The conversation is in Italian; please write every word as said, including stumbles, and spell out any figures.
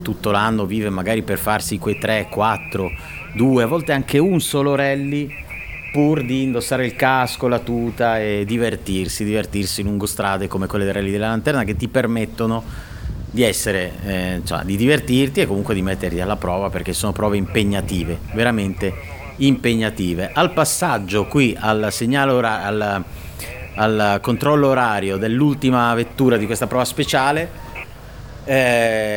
tutto l'anno vive magari per farsi quei tre, quattro, due, a volte anche un solo rally, pur di indossare il casco, la tuta e divertirsi, divertirsi lungo strade come quelle del Rally della Lanterna, che ti permettono di essere, eh, cioè, di divertirti e comunque di metterti alla prova, perché sono prove impegnative, veramente impegnative. Al passaggio qui al segnale ora- al, al controllo orario dell'ultima vettura di questa prova speciale, eh,